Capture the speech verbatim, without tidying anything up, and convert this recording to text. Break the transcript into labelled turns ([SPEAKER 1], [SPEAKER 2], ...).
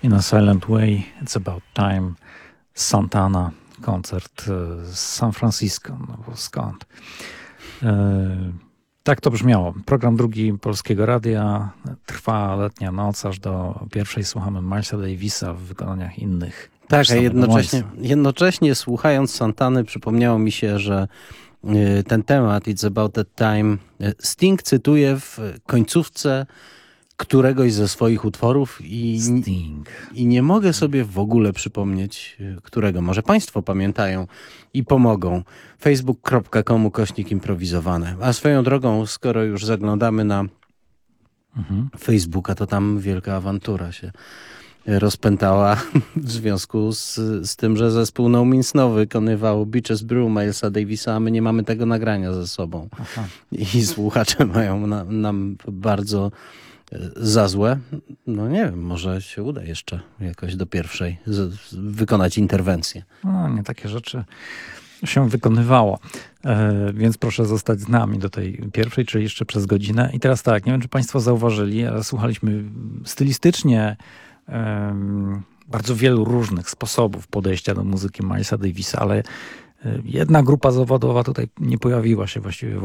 [SPEAKER 1] In a Silent Way, It's About Time, Santana, koncert z San Francisco, no bo skąd. Tak to brzmiało. Program drugi Polskiego Radia. Trwa letnia noc, aż do pierwszej słuchamy Milesa Davisa w wykonaniach innych.
[SPEAKER 2] Tak, a jednocześnie, jednocześnie słuchając Santany przypomniało mi się, że ten temat It's About That Time Sting cytuje w końcówce któregoś ze swoich utworów i,
[SPEAKER 1] Sting.
[SPEAKER 2] i nie mogę sobie w ogóle przypomnieć którego. Może państwo pamiętają i pomogą. facebook kropka com ukośnik improwizowane. A swoją drogą, skoro już zaglądamy na mhm. Facebooka, to tam wielka awantura się rozpętała w związku z, z tym, że zespół No Means No wykonywał Beaches Brew Milesa Davisa, a my nie mamy tego nagrania ze sobą. Aha. I słuchacze mają na, nam bardzo za złe. No nie wiem, może się uda jeszcze jakoś do pierwszej z, z, wykonać interwencję.
[SPEAKER 1] No nie, takie rzeczy się wykonywało. E, więc proszę zostać z nami do tej pierwszej, czyli jeszcze przez godzinę. I teraz tak, nie wiem, czy państwo zauważyli, ale słuchaliśmy stylistycznie um, bardzo wielu różnych sposobów podejścia do muzyki Milesa Davisa, ale jedna grupa zawodowa tutaj nie pojawiła się właściwie w